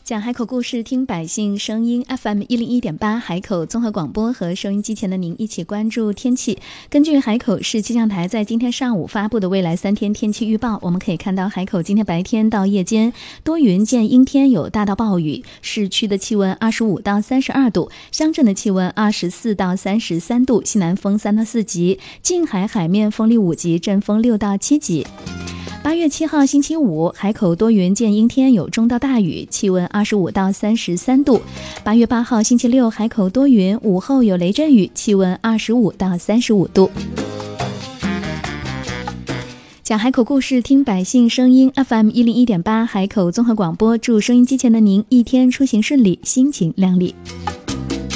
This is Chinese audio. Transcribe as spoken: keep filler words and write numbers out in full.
讲海口故事，听百姓声音 F M 一零一点八海口综合广播和收音机前的您一起关注天气。根据海口市气象台在今天上午发布的未来三天天气预报，我们可以看到海口今天白天到夜间多云见阴天，有大到暴雨，市区的气温二十五到三十二度，乡镇的气温二十四到三十三度，西南风三到四级，近海海面风力五级，阵风六到七级。八月七号星期五，海口多云见阴天，有中到大雨，气温二十五到三十三度。八月八号星期六，海口多云，午后有雷阵雨，气温二十五到三十五度。讲海口故事，听百姓声音 F M 一零一点八海口综合广播，祝收音机前的您一天出行顺利，心情亮丽。